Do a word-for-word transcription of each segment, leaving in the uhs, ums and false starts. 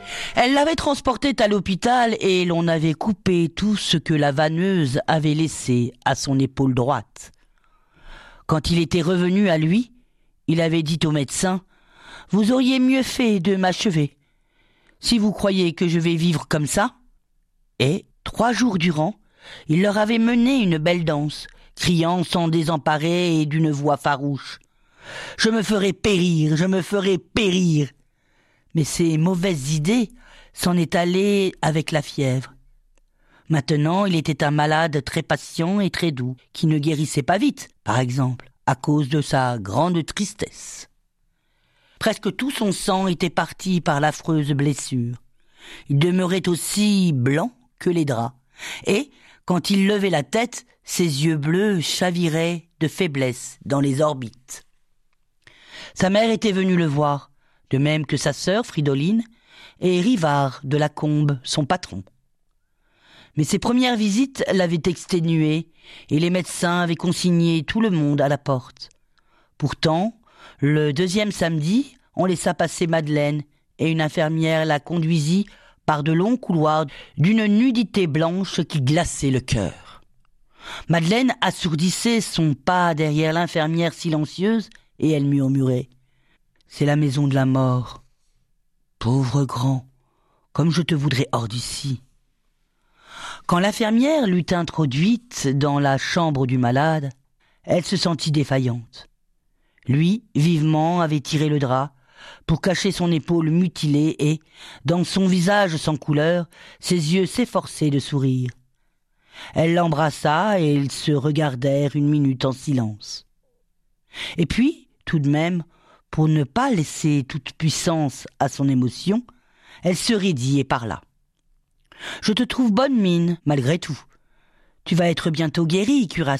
Elle l'avait transporté à l'hôpital et l'on avait coupé tout ce que la vanneuse avait laissé à son épaule droite. Quand il était revenu à lui, il avait dit au médecin « Vous auriez mieux fait de m'achever. Si vous croyez que je vais vivre comme ça ?» Et, trois jours durant, il leur avait mené une belle danse, criant sans désemparer et d'une voix farouche « Je me ferai périr, je me ferai périr !» Mais ses mauvaises idées s'en est allées avec la fièvre. Maintenant, il était un malade très patient et très doux, qui ne guérissait pas vite, par exemple, à cause de sa grande tristesse. Presque tout son sang était parti par l'affreuse blessure. Il demeurait aussi blanc que les draps, et, quand il levait la tête, ses yeux bleus chaviraient de faiblesse dans les orbites. Sa mère était venue le voir, de même que sa sœur Fridoline et Rivard de la Combe, son patron. Mais ses premières visites l'avaient exténué et les médecins avaient consigné tout le monde à la porte. Pourtant, le deuxième samedi, on laissa passer Madeleine et une infirmière la conduisit par de longs couloirs d'une nudité blanche qui glaçait le cœur. Madeleine assourdissait son pas derrière l'infirmière silencieuse et elle murmurait « C'est la maison de la mort. Pauvre grand, comme je te voudrais hors d'ici. » Quand l'infirmière l'eut introduite dans la chambre du malade, elle se sentit défaillante. Lui, vivement, avait tiré le drap pour cacher son épaule mutilée et, dans son visage sans couleur, ses yeux s'efforçaient de sourire. Elle l'embrassa et ils se regardèrent une minute en silence. Et puis, tout de même, pour ne pas laisser toute puissance à son émotion, elle se raidit et parla. « Je te trouve bonne mine, malgré tout. Tu vas être bientôt guéri, cuirassier. »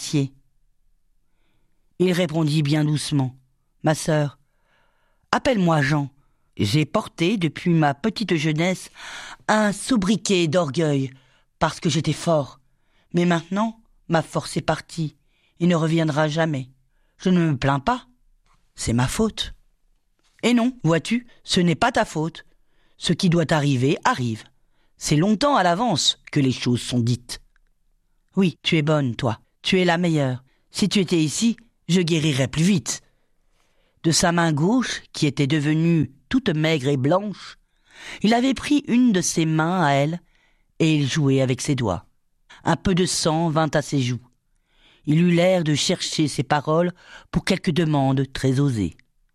Il répondit bien doucement. « Ma sœur, appelle-moi Jean. J'ai porté, depuis ma petite jeunesse, un sobriquet d'orgueil, parce que j'étais fort. Mais maintenant, ma force est partie, et ne reviendra jamais. Je ne me plains pas. C'est ma faute. » Et non, vois-tu, ce n'est pas ta faute. Ce qui doit arriver, arrive. C'est longtemps à l'avance que les choses sont dites. Oui, tu es bonne, toi. Tu es la meilleure. Si tu étais ici, je guérirais plus vite. De sa main gauche, qui était devenue toute maigre et blanche, il avait pris une de ses mains à elle et il jouait avec ses doigts. Un peu de sang vint à ses joues. Il eut l'air de chercher ses paroles pour quelque demande très osée.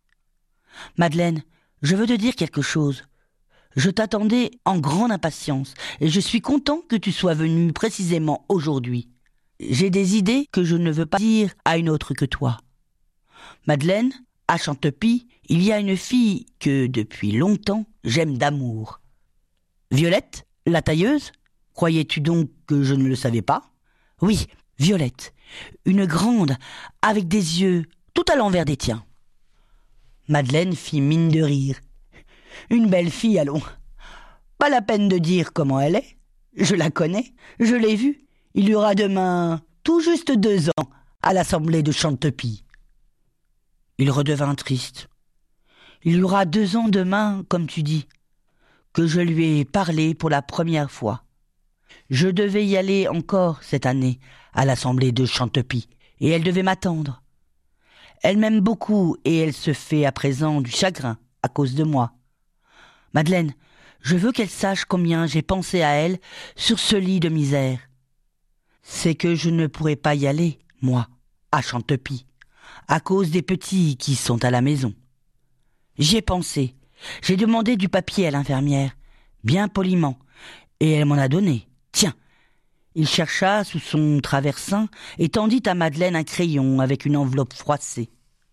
« Madeleine, je veux te dire quelque chose. Je t'attendais en grande impatience et je suis content que tu sois venu précisément aujourd'hui. J'ai des idées que je ne veux pas dire à une autre que toi. Madeleine, à Chantepie, il y a une fille que, depuis longtemps, j'aime d'amour. Violette, la tailleuse? Croyais-tu donc que je ne le savais pas? Oui, Violette, une grande, avec des yeux tout à l'envers des tiens. » Madeleine fit mine de rire. Une belle fille, allons. Pas la peine de dire comment elle est. Je la connais, je l'ai vue. Il y aura demain tout juste deux ans à l'assemblée de Chantepie. Il redevint triste. Il y aura deux ans demain, comme tu dis, que je lui ai parlé pour la première fois. Je devais y aller encore cette année à l'assemblée de Chantepie, et elle devait m'attendre. Elle m'aime beaucoup et elle se fait à présent du chagrin à cause de moi. Madeleine, je veux qu'elle sache combien j'ai pensé à elle sur ce lit de misère. C'est que je ne pourrai pas y aller, moi, à Chantepie, à cause des petits qui sont à la maison. J'y ai pensé. J'ai demandé du papier à l'infirmière, bien poliment, et elle m'en a donné. Tiens. Il chercha sous son traversin et tendit à Madeleine un crayon avec une enveloppe froissée.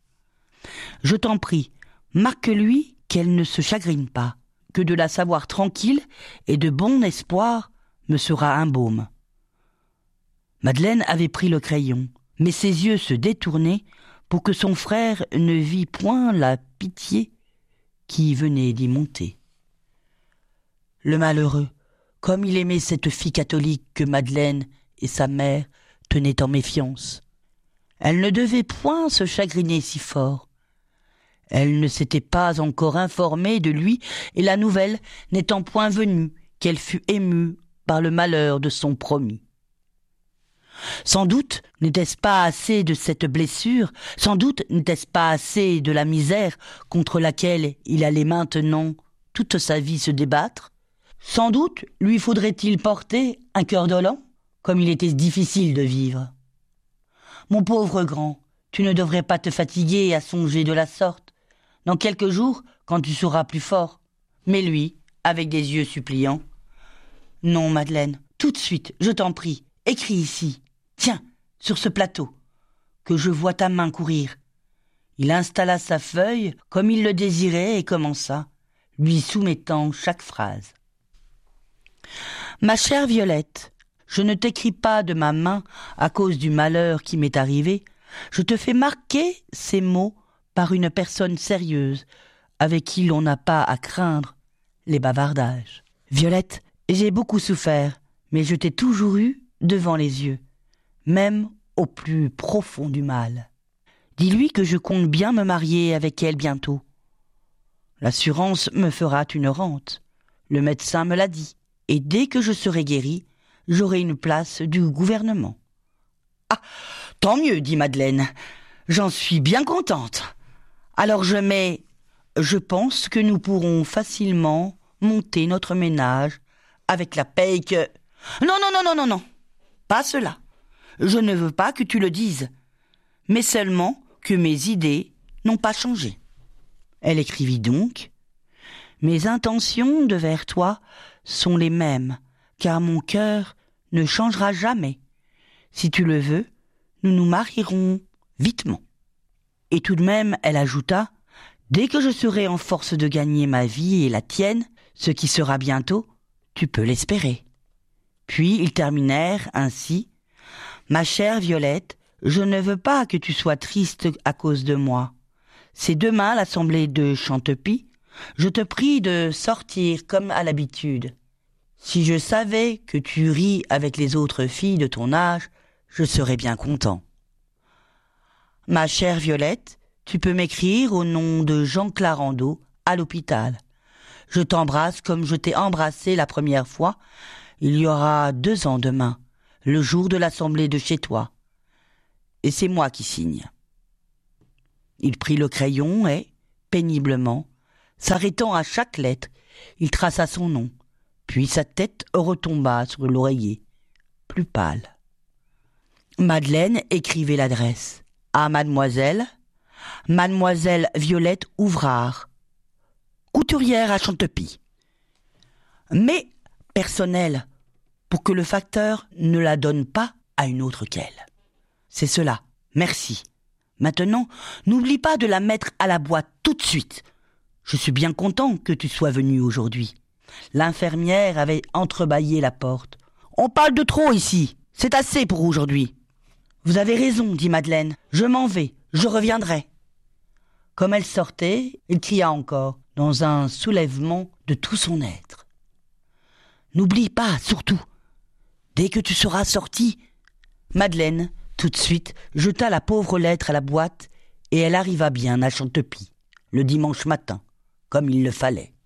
« Je t'en prie, marque-lui qu'elle ne se chagrine pas, que de la savoir tranquille et de bon espoir me sera un baume. » Madeleine avait pris le crayon, mais ses yeux se détournaient pour que son frère ne vît point la pitié qui venait d'y monter. Le malheureux, comme il aimait cette fille catholique que Madeleine et sa mère tenaient en méfiance. Elle ne devait point se chagriner si fort. Elle ne s'était pas encore informée de lui, et la nouvelle n'étant point venue, qu'elle fut émue par le malheur de son promis. Sans doute n'était-ce pas assez de cette blessure, sans doute n'était-ce pas assez de la misère contre laquelle il allait maintenant toute sa vie se débattre. Sans doute lui faudrait-il porter un cœur dolent, comme il était difficile de vivre. Mon pauvre grand, tu ne devrais pas te fatiguer à songer de la sorte. Dans quelques jours, quand tu seras plus fort. Mais lui, avec des yeux suppliants. Non, Madeleine, tout de suite, je t'en prie, écris ici. Tiens, sur ce plateau, que je vois ta main courir. Il installa sa feuille comme il le désirait et commença, lui soumettant chaque phrase. Ma chère Violette, je ne t'écris pas de ma main à cause du malheur qui m'est arrivé. Je te fais marquer ces mots par une personne sérieuse, avec qui l'on n'a pas à craindre les bavardages. Violette, j'ai beaucoup souffert, mais je t'ai toujours eu devant les yeux, même au plus profond du mal. Dis-lui que je compte bien me marier avec elle bientôt. L'assurance me fera une rente, le médecin me l'a dit, et dès que je serai guérie, j'aurai une place du gouvernement. Ah, tant mieux, dit Madeleine, j'en suis bien contente. Alors je mets, je pense que nous pourrons facilement monter notre ménage avec la paye que... Non, non, non, non, non, non, pas cela. Je ne veux pas que tu le dises, mais seulement que mes idées n'ont pas changé. Elle écrivit donc, « Mes intentions devers toi sont les mêmes, car mon cœur ne changera jamais. Si tu le veux, nous nous marierons vitement. » Et tout de même, elle ajouta, « Dès que je serai en force de gagner ma vie et la tienne, ce qui sera bientôt, tu peux l'espérer. » Puis ils terminèrent ainsi, « Ma chère Violette, je ne veux pas que tu sois triste à cause de moi. C'est demain l'assemblée de Chantepie. Je te prie de sortir comme à l'habitude. Si je savais que tu ris avec les autres filles de ton âge, je serais bien content. Ma chère Violette, tu peux m'écrire au nom de Jean Clarendau à l'hôpital. Je t'embrasse comme je t'ai embrassé la première fois. Il y aura deux ans demain, le jour de l'assemblée de chez toi. Et c'est moi qui signe. » Il prit le crayon et, péniblement, s'arrêtant à chaque lettre, il traça son nom, puis sa tête retomba sur l'oreiller, plus pâle. Madeleine écrivait l'adresse à Mademoiselle, Mademoiselle Violette Ouvrard, couturière à Chantepie. Mais personnelle, pour que le facteur ne la donne pas à une autre qu'elle. C'est cela, merci. Maintenant, n'oublie pas de la mettre à la boîte tout de suite. Je suis bien content que tu sois venu aujourd'hui. L'infirmière avait entrebâillé la porte. On parle de trop ici, c'est assez pour aujourd'hui. Vous avez raison, dit Madeleine, je m'en vais, je reviendrai. Comme elle sortait, il cria encore, dans un soulèvement de tout son être. N'oublie pas, surtout, dès que tu seras sorti. Madeleine, tout de suite, jeta la pauvre lettre à la boîte et elle arriva bien à Chantepie, le dimanche matin, comme il le fallait.